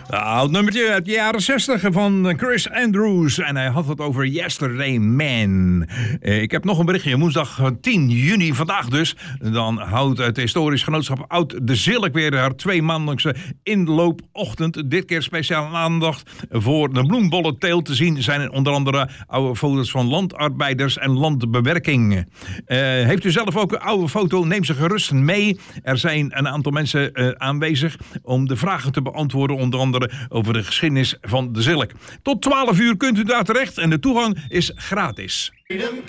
Oud nummertje uit de jaren 60 van Chris Andrews. En hij had het over Yesterday Man. Ik heb nog een berichtje. Woensdag 10 juni, vandaag dus. Dan houdt het historisch genootschap Oud de Zilk weer haar 2-maandelijkse inloopochtend. Dit keer speciaal aandacht voor de bloembollenteelt. Te zien zijn onder andere oude foto's van landarbeiders en landbewerking. Heeft u zelf ook een oude foto? Neem ze gerust mee. Er zijn een aantal mensen aanwezig om de vragen te beantwoorden. Onder andere over de geschiedenis van de zilk. Tot 12 uur kunt u daar terecht en de toegang is gratis. Freedom